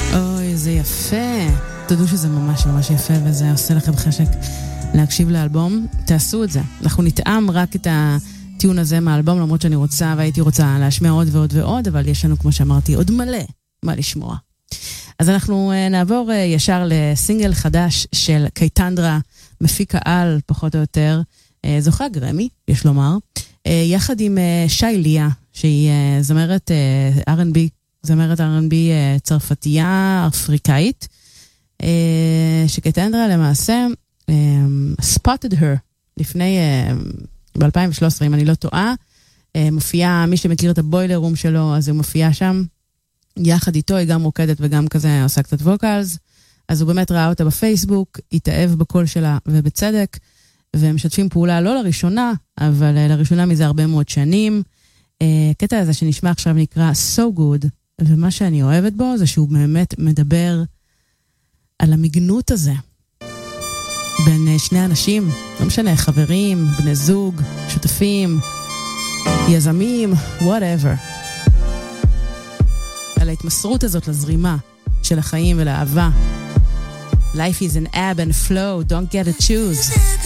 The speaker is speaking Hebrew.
אוי, זה יפה. תדעו שזה ממש ממש יפה, וזה עושה לכם חשק להקשיב לאלבום. תעשו את זה. אנחנו נטעם רק את הטיון הזה מהאלבום, למרות שאני רוצה והייתי רוצה להשמיע עוד ועוד ועוד, אבל יש לנו, כמו שאמרתי, עוד מלא מה לשמוע. אז אנחנו נעבור ישר לסינגל חדש של קייטנדרה, מפיק העל פחות או יותר, זוכה גרמי, יש לומר, יחד עם שי ליה, שהיא זמרת R&B, זמרת R&B צרפתייה אפריקאית, שקייטנדרה למעשה spotted her לפני, ב-2013, אם אני לא טועה, מופיעה, מי שמכיר את הבוילר רום שלו, אז הוא מופיע שם, יחד איתו, היא גם רוקדת וגם כזה עושה קצת ווקלס, אז הוא באמת ראה אותה בפייסבוק, התאהב בקול שלה ובצדק, והם משתפים פעולה לא לראשונה, אבל לראשונה מזה הרבה מאוד שנים. קטע הזה שנשמע עכשיו נקרא So Good, ומה שאני אוהבת בו זה שהוא באמת מדבר על המגנות הזה, בין שני אנשים, לא משנה, חברים, בני זוג, שותפים, יזמים, whatever. על ההתמסרות הזאת לזרימה של החיים ולאהבה. Life is an ebb and flow, don't get to choose.